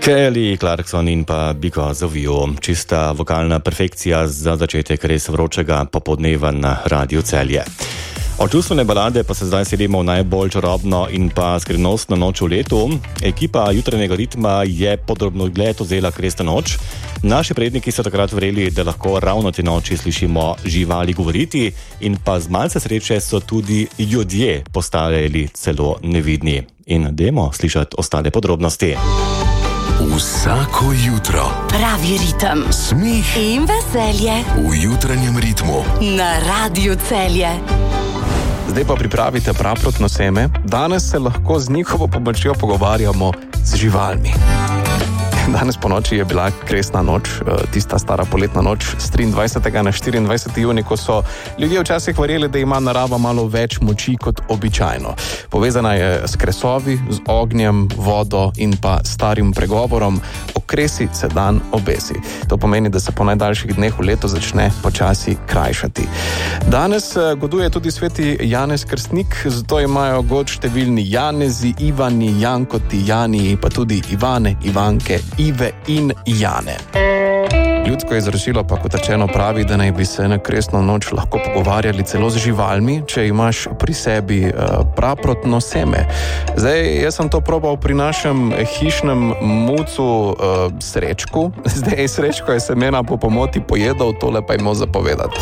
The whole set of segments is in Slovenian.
Kelly Clarkson in pa Because of You. Čista vokalna perfekcija za začetek res vročega popodneva na Radiu Celje. Od čustvene balade pa se zdaj selimo v najbolj čarobno in pa skrivnostno noč v letu. Ekipa Jutranjega ritma je podrobno gled vzela Krestno noč. Naši predniki so takrat verjeli, da lahko ravno te noči slišimo živali govoriti in pa z malce sreče so tudi ljudje postajali celo nevidni. In dajmo slišati ostale podrobnosti. Vsako jutro pravi ritem, smeh in veselje v jutranjem ritmu na Radiu Celje. Zdaj pa pripravite praprotno seme. Danes se lahko z njihovo pomočjo pogovarjamo z živalmi. Danes po noči je bila Krestna noč, tista stara poletna noč z 23. na 24. juni, ko so ljudje včasih verjeli, da ima narava malo več moči kot običajno. Povezana je s kresovi, z ognjem, vodo in pa starim pregovorom: okresi se dan obesi. To pomeni, da se po najdaljših dneh v letu začne počasi krajšati. Danes goduje tudi sveti Janez Krstnik, zato imajo god številni Janezi, Ivani, Jankoti, Jani, pa tudi Ivane, Ivanke, Ive in Jane. Ljudsko izročilo pa, kot rečeno, pravi, da naj bi se na Krestno noč lahko pogovarjali celo z živalmi, če imaš pri sebi praprotno seme. Zdaj, jaz sem to probal pri našem hišnem mucu Srečku. Zdaj, Srečko je semena po pomoti pojedal, tole pa imel zapovedati.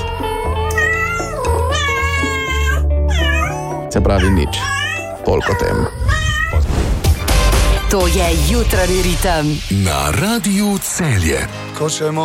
Se pravi nič. Toliko tem. To je Jutranji ritem na Radiu Celje.